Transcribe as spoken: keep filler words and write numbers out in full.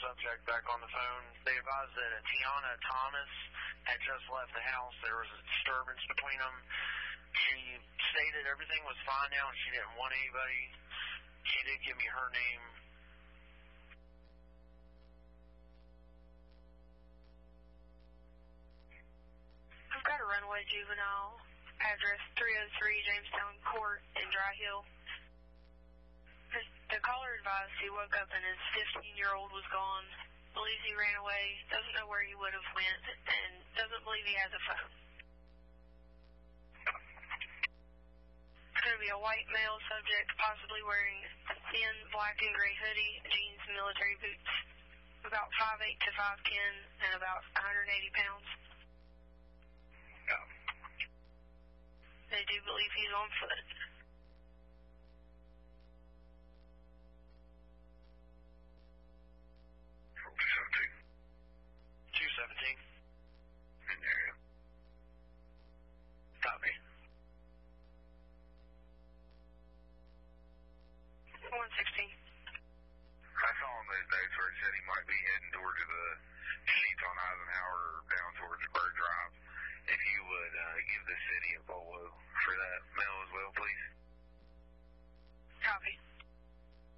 subject back on the phone. They advised that Tiana Thomas had just left the house. There was a disturbance between them. She stated everything was fine now and she didn't want anybody. She did give me her name. I've got a runaway juvenile, address three oh three Jamestown Court in Dry Hill. The caller advised he woke up and his fifteen-year-old was gone, believes he ran away, doesn't know where he would have went, and doesn't believe he has a phone. It's going to be a white male subject, possibly wearing a thin black and gray hoodie, jeans, and military boots, about five eight to five ten, and about one hundred eighty pounds. Yeah. They do believe he's on foot.